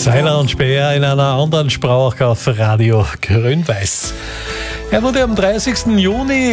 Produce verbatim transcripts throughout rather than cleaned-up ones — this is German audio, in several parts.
Seiler und Speer in einer anderen Sprache auf Radio Grün-Weiß. Er wurde am dreißigsten Juni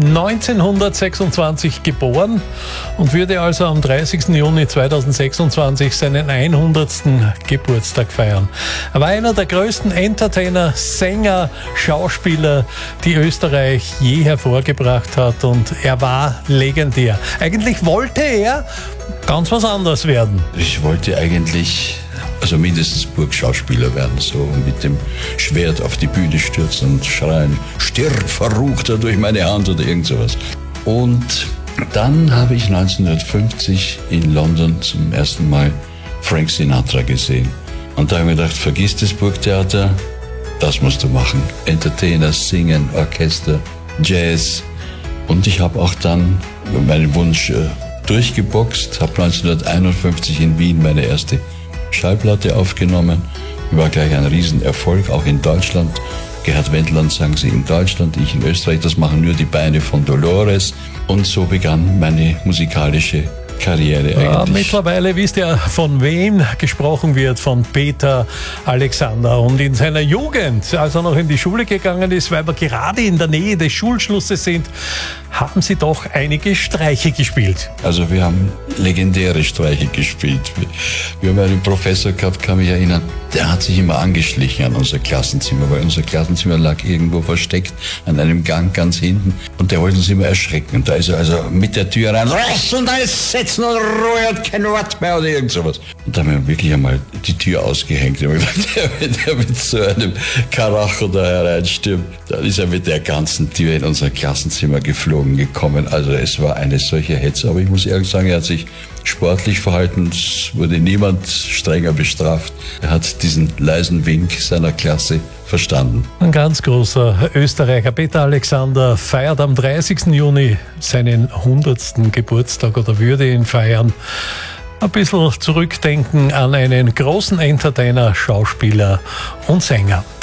neunzehnhundertsechsundzwanzig geboren und würde also am dreißigsten Juni zweitausendsechsundzwanzig seinen hundertsten Geburtstag feiern. Er war einer der größten Entertainer, Sänger, Schauspieler, die Österreich je hervorgebracht hat, und er war legendär. Eigentlich wollte er ganz was anderes werden. Ich wollte eigentlich... Also mindestens Burgschauspieler werden, so mit dem Schwert auf die Bühne stürzen und schreien, stirb, Verruchter, durch meine Hand oder irgend sowas. Und dann habe ich neunzehnhundertfünfzig in London zum ersten Mal Frank Sinatra gesehen. Und da habe ich mir gedacht, vergiss das Burgtheater, das musst du machen. Entertainer, Singen, Orchester, Jazz. Und ich habe auch dann meinen Wunsch durchgeboxt, habe neunzehnhunderteinundfünfzig in Wien meine erste Schallplatte aufgenommen, war gleich ein Riesenerfolg, auch in Deutschland. Gerhard Wendland sang sie in Deutschland, ich in Österreich, das machen nur die Beine von Dolores. Und so begann meine musikalische Karriere eigentlich. Ja, mittlerweile wisst ihr, von wem gesprochen wird, von Peter Alexander. Und in seiner Jugend, als er noch in die Schule gegangen ist, weil wir gerade in der Nähe des Schulschlusses sind, haben sie doch einige Streiche gespielt. Also wir haben legendäre Streiche gespielt. Wir haben einen Professor gehabt, kann mich erinnern, der hat sich immer angeschlichen an unser Klassenzimmer, weil unser Klassenzimmer lag irgendwo versteckt an einem Gang ganz hinten, und der wollte uns immer erschrecken. Und da ist er also mit der Tür rein, rechts und alles setzen und Ruhe und kein Wort mehr oder irgend sowas. Und da haben wir wirklich einmal die Tür ausgehängt. Und gedacht, der, der mit so einem Karacho da hereinstürmt, dann ist er mit der ganzen Tür in unser Klassenzimmer geflogen gekommen. Also es war eine solche Hetze, aber ich muss ehrlich sagen, er hat sich sportlich verhalten, es wurde niemand strenger bestraft. Er hat diesen leisen Wink seiner Klasse verstanden. Ein ganz großer Österreicher, Peter Alexander, feiert am dreißigsten Juni seinen hundertsten Geburtstag oder würde ihn feiern. Ein bisschen zurückdenken an einen großen Entertainer, Schauspieler und Sänger.